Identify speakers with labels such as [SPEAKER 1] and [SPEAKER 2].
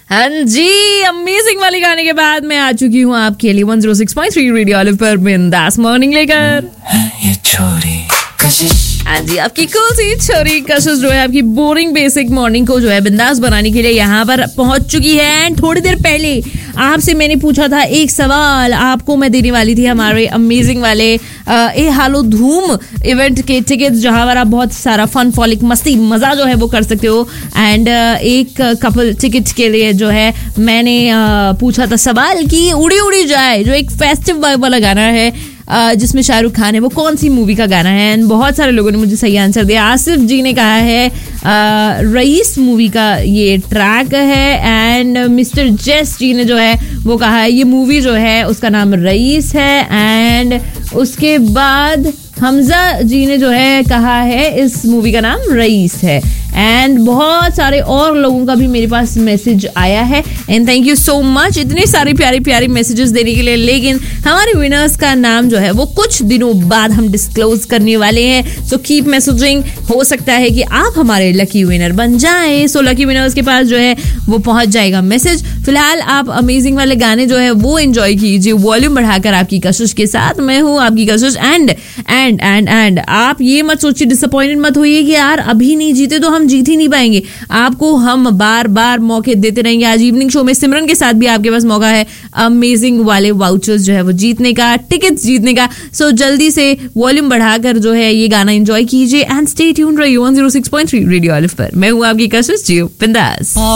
[SPEAKER 1] हाँ जी, अमेजिंग वाले गाने के बाद मैं आ चुकी हूँ आपके लिए 106.3 रेडियो ऑलिव पर बिंदास मॉर्निंग लेकर।
[SPEAKER 2] ये छोरी
[SPEAKER 1] हाँ जी, आपकी कूल सी छोरी कशिश जो है आपकी बोरिंग बेसिक मॉर्निंग को जो है बिंदास बनाने के लिए यहाँ पर पहुंच चुकी है। एंड थोड़ी देर पहले आपसे मैंने पूछा था एक सवाल, आपको मैं देने वाली थी हमारे अमेजिंग वाले ए हालो धूम इवेंट के टिकट्स, जहां पर आप बहुत सारा फन फॉलिक मस्ती मजा जो है वो कर सकते हो। एंड एक कपल टिकट के लिए जो है मैंने पूछा था सवाल कि उड़ी उड़ी जाए जो एक फेस्टिव वाइब वाला गाना है जिसमें शाहरुख खान है, वो कौन सी मूवी का गाना है। एंड बहुत सारे लोगों ने मुझे सही आंसर दिया। आसिफ जी ने कहा है रईस मूवी का ये ट्रैक है। एंड मिस्टर जेस जी ने जो है वो कहा है ये मूवी जो है उसका नाम रईस है। एंड उसके बाद हमजा जी ने जो है कहा है इस मूवी का नाम रईस है। एंड बहुत सारे और लोगों का भी मेरे पास मैसेज आया है। And thank you so much इतने सारे प्यारे प्यारे मैसेजेस देने के लिए। लेकिन हमारे विनर्स का नाम जो है वो कुछ दिनों बाद हम डिस्क्लोज करने वाले हैं। सो कीप मैसेजिंग, हो सकता है कि आप हमारे लकी विनर बन जाएं। सो लकी विनर्स के पास जो है वो पहुंच जाएगा मैसेज। फिलहाल आप अमेजिंग वाले गाने जो है वो एंजॉय कीजिए वॉल्यूम बढ़ाकर आपकी कशिश के साथ। मैं हूँ आपकी कशिश। एंड आप ये मत सोचिए, डिसअपॉइंटेड मत होइए कि यार अभी नहीं जीते तो हम जीत ही नहीं पाएंगे। आपको हम बार बार मौके देते रहेंगे। आज इवनिंग शो में सिमरन के साथ भी आपके पास मौका है अमेजिंग वाले वाउचर्स जो है वो जीतने का, टिकट्स जीतने का। सो जल्दी से वॉल्यूम बढ़ाकर जो है ये गाना एंजॉय कीजिए एंड स्टे ट्यून्ड रहिए 106.3 रेडियो ऑलिव पर। मैं हूँ आपकी कशिश, जियो बिंदास।